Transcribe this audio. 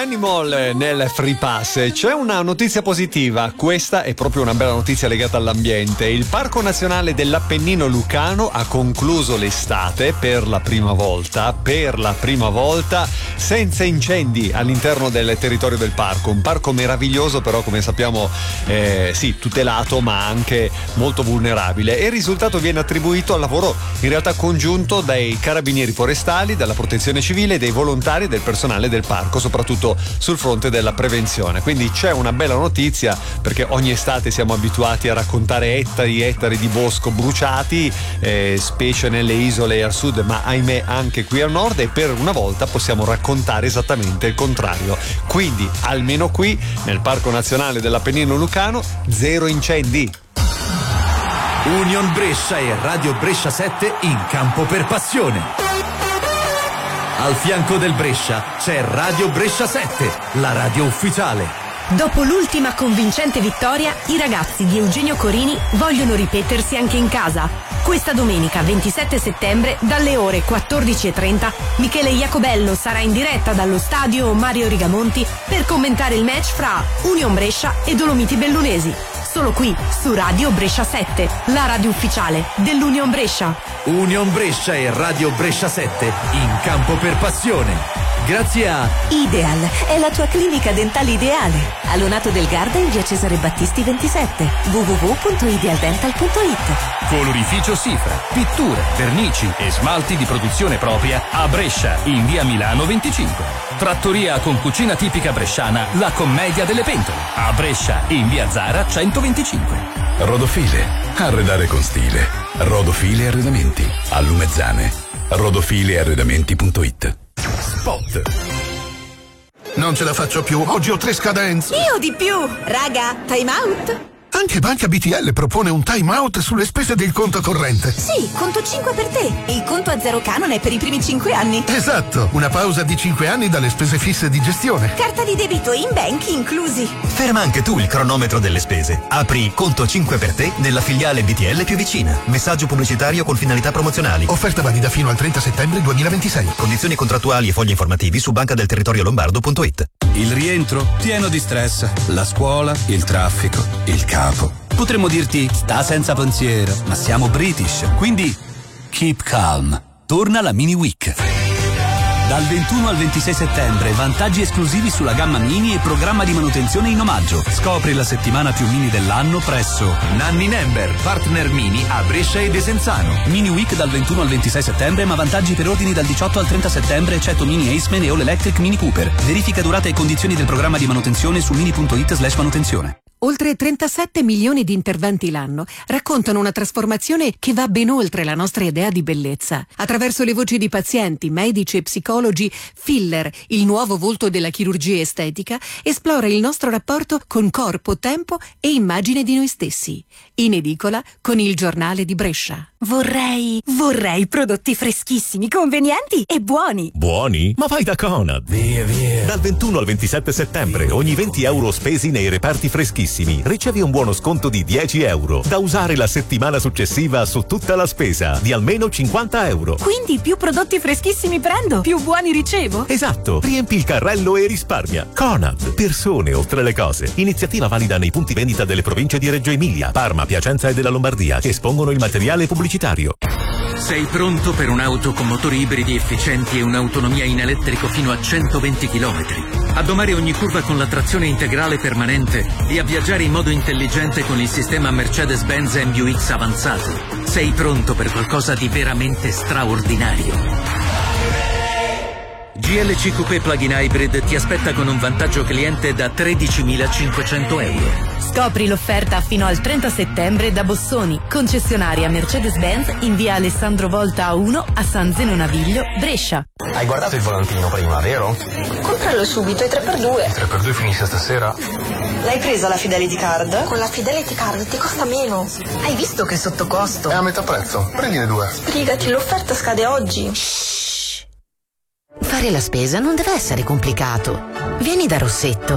Animal nel Free Pass. C'è una notizia positiva, questa è proprio una bella notizia legata all'ambiente. Il Parco Nazionale dell'Appennino Lucano ha concluso l'estate per la prima volta senza incendi all'interno del territorio del parco. Un parco meraviglioso, però come sappiamo sì, tutelato ma anche molto vulnerabile, e il risultato viene attribuito al lavoro in realtà congiunto dai carabinieri forestali, dalla protezione civile, dei volontari e del personale del parco, soprattutto sul fronte della prevenzione. Quindi c'è una bella notizia, perché ogni estate siamo abituati a raccontare ettari e ettari di bosco bruciati, specie nelle isole al sud, ma ahimè anche qui al nord, e per una volta possiamo raccontare esattamente il contrario. Quindi almeno qui nel Parco Nazionale dell'Appennino Lucano zero incendi. Union Brescia e Radio Brescia 7 in campo per passione. Al fianco del Brescia c'è Radio Brescia 7, la radio ufficiale. Dopo l'ultima convincente vittoria, i ragazzi di Eugenio Corini vogliono ripetersi anche in casa. Questa domenica 27 settembre, dalle ore 14:30, Michele Iacobello sarà in diretta dallo stadio Mario Rigamonti per commentare il match fra Union Brescia e Dolomiti Bellunesi. Solo qui, su Radio Brescia 7, la radio ufficiale dell'Union Brescia. Union Brescia e Radio Brescia 7 in campo per passione. Grazie a Ideal, è la tua clinica dentale ideale. A Lonato del Garda in via Cesare Battisti 27. www.idealdental.it. Colorificio Sifra, pitture, vernici e smalti di produzione propria a Brescia in via Milano 25. Trattoria con cucina tipica bresciana, la Commedia delle Pentole, a Brescia in via Zara 125. Rodofile, arredare con stile. Rodofile Arredamenti, a Lumezzane. rodofilearredamenti.it. Spot. Non ce la faccio più, oggi ho 3 scadenze. Io di più. Raga, time out? Anche Banca BTL propone un time out sulle spese del conto corrente. Sì, conto 5 per te. Il conto a zero canone per i primi 5 anni. Esatto, una pausa di 5 anni dalle spese fisse di gestione. Carta di debito in bank inclusi. Ferma anche tu il cronometro delle spese. Apri conto 5 per te nella filiale BTL più vicina. Messaggio pubblicitario con finalità promozionali. Offerta valida fino al 30 settembre 2026. Condizioni contrattuali e fogli informativi su bancadelterritoriolombardo.it. Il rientro pieno di stress, la scuola, il traffico, il capo. Potremmo dirti sta senza pensiero, ma siamo British, quindi keep calm. Torna la Mini Week. Dal 21 al 26 settembre, vantaggi esclusivi sulla gamma Mini e programma di manutenzione in omaggio. Scopri la settimana più Mini dell'anno presso Nanni Nember, partner Mini a Brescia e Desenzano. Mini Week dal 21 al 26 settembre, ma vantaggi per ordini dal 18 al 30 settembre, eccetto Mini Aceman e All Electric Mini Cooper. Verifica durata e condizioni del programma di manutenzione su mini.it/manutenzione. Oltre 37 milioni di interventi l'anno raccontano una trasformazione che va ben oltre la nostra idea di bellezza. Attraverso le voci di pazienti, medici e psicologi, Filler, il nuovo volto della chirurgia estetica, esplora il nostro rapporto con corpo, tempo e immagine di noi stessi. In edicola con il Giornale di Brescia. Vorrei prodotti freschissimi, convenienti e buoni. Buoni? Ma vai da Conad! Via. Dal 21 al 27 settembre, ogni 20 euro spesi nei reparti freschissimi, ricevi un buono sconto di 10 euro, da usare la settimana successiva su tutta la spesa, di almeno 50 euro. Quindi più prodotti freschissimi prendo, più buoni ricevo? Esatto, riempi il carrello e risparmia. Conad, persone oltre le cose. Iniziativa valida nei punti vendita delle province di Reggio Emilia, Parma, Piacenza e della Lombardia, che espongono il materiale pubblicitario. Sei pronto per un'auto con motori ibridi efficienti e un'autonomia in elettrico fino a 120 km? A domare ogni curva con la trazione integrale permanente e a viaggiare in modo intelligente con il sistema Mercedes-Benz MBUX avanzato. Sei pronto per qualcosa di veramente straordinario. GLC Coupé Plug-in Hybrid ti aspetta con un vantaggio cliente da 13.500 euro. Scopri l'offerta fino al 30 settembre da Bossoni, concessionaria Mercedes-Benz in via Alessandro Volta 1 a San Zeno Naviglio, Brescia. Hai guardato il volantino prima, vero? Compralo subito, è 3x2. 3x2 finisce stasera? L'hai presa la Fidelity Card? Con la Fidelity Card ti costa meno. Hai visto che è sotto costo? È a metà prezzo, prendine 2. Sbrigati, l'offerta scade oggi. Fare la spesa non deve essere complicato. Vieni da Rossetto.